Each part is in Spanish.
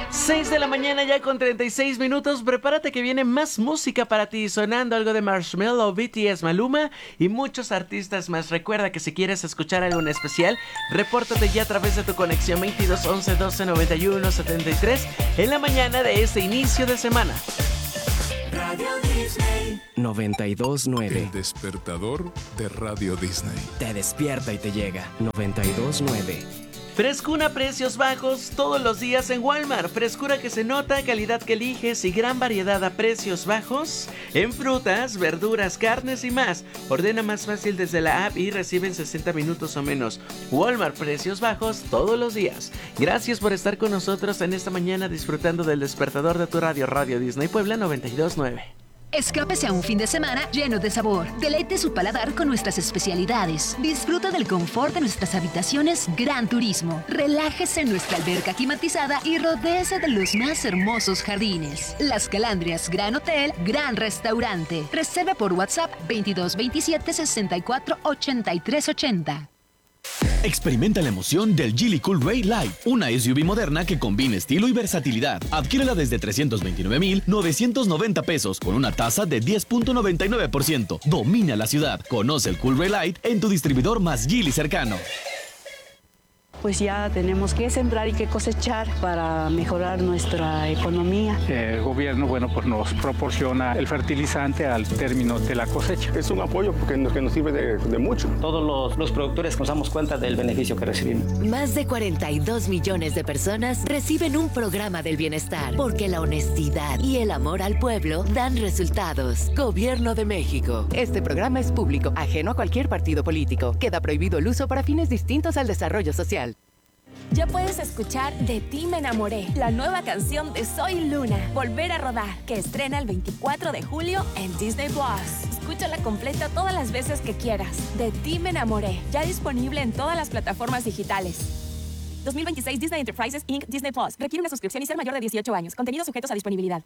6 de la mañana ya con 36 minutos. Prepárate que viene más música para ti, sonando algo de Marshmello, BTS, Maluma y muchos artistas más. Recuerda que si quieres escuchar algo en especial, repórtate ya a través de tu conexión 22 11 12 91 73 en la mañana de este inicio de semana. Radio Disney 92.9. El despertador de Radio Disney. Te despierta y te llega. 92.9. Frescura, precios bajos todos los días en Walmart. Frescura que se nota, calidad que eliges y gran variedad a precios bajos en frutas, verduras, carnes y más. Ordena más fácil desde la app y recibe en 60 minutos o menos. Walmart, precios bajos todos los días. Gracias por estar con nosotros en esta mañana disfrutando del despertador de tu radio, Radio Disney Puebla 92.9. Escápese a un fin de semana lleno de sabor. Deleite su paladar con nuestras especialidades. Disfruta del confort de nuestras habitaciones Gran Turismo. Relájese en nuestra alberca climatizada y rodéese de los más hermosos jardines. Las Calandrias Gran Hotel, Gran Restaurante. Reserve por WhatsApp 22 27 64 83 80. Experimenta la emoción del Geely Cool Ray Light, una SUV moderna que combina estilo y versatilidad. Adquiérela desde 329,990 pesos con una tasa de 10.99%. Domina la ciudad. Conoce el Cool Ray Light en tu distribuidor más Geely cercano. Pues ya tenemos que sembrar y que cosechar para mejorar nuestra economía. El gobierno, pues nos proporciona el fertilizante al término de la cosecha. Es un apoyo que nos sirve de mucho. Todos los productores nos damos cuenta del beneficio que recibimos. Más de 42 millones de personas reciben un programa del bienestar, porque la honestidad y el amor al pueblo dan resultados. Gobierno de México. Este programa es público, ajeno a cualquier partido político. Queda prohibido el uso para fines distintos al desarrollo social. Ya puedes escuchar De Ti Me Enamoré, la nueva canción de Soy Luna, Volver a Rodar, que estrena el 24 de julio en Disney Plus. Escúchala completa todas las veces que quieras. De Ti Me Enamoré, ya disponible en todas las plataformas digitales. 2026 Disney Enterprises Inc. Disney Plus. Requiere una suscripción y ser mayor de 18 años. Contenidos sujetos a disponibilidad.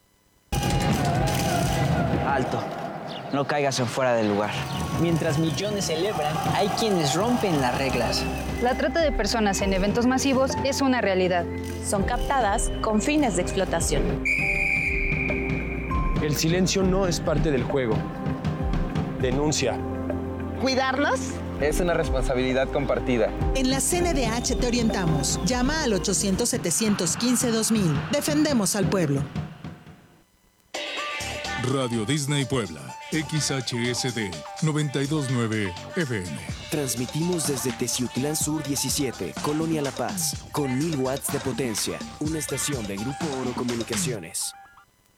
Alto. No caigas en fuera del lugar. Mientras millones celebran, hay quienes rompen las reglas. La trata de personas en eventos masivos es una realidad. Son captadas con fines de explotación. El silencio no es parte del juego. Denuncia. ¿Cuidarnos? Es una responsabilidad compartida. En la CNDH te orientamos. Llama al 800-715-2000. Defendemos al pueblo. Radio Disney Puebla, XHSD 92.9 FM. Transmitimos desde Teciutlán Sur 17, Colonia La Paz, con 1000 watts de potencia. Una estación de Grupo Oro Comunicaciones.